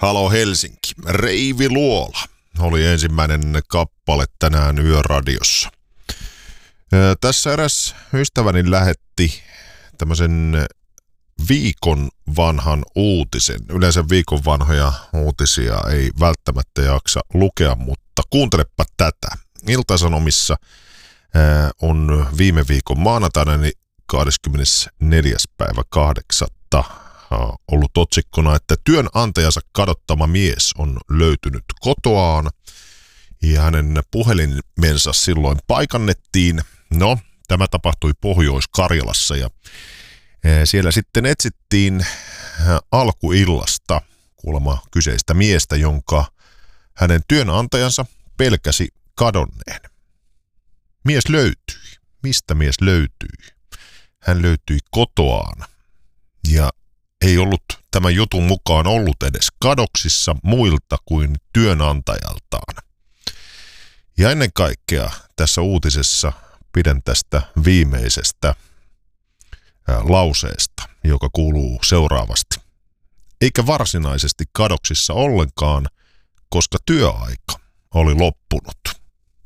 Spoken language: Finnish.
Halo Helsinki, Reivi Luola oli ensimmäinen kappale tänään Yöradiossa. Tässä eräs ystäväni lähetti tämmöisen viikon vanhan uutisen. Yleensä viikon vanhoja uutisia ei välttämättä jaksa lukea, mutta kuuntelepa tätä. Ilta-Sanomissa on viime viikon maanantaina, niin 24.8. ollut otsikkona, että työnantajansa kadottama mies on löytynyt kotoaan ja hänen puhelimensa silloin paikannettiin. No, tämä tapahtui Pohjois-Karjalassa ja siellä sitten etsittiin alkuillasta kuulemma kyseistä miestä, jonka hänen työnantajansa pelkäsi kadonneen. Mies löytyi. Mistä mies löytyi? Hän löytyi kotoaan ja ei ollut tämän jutun mukaan ollut edes kadoksissa muilta kuin työnantajaltaan. Ja ennen kaikkea tässä uutisessa pidän tästä viimeisestä lauseesta, joka kuuluu seuraavasti. Eikä varsinaisesti kadoksissa ollenkaan, koska työaika oli loppunut.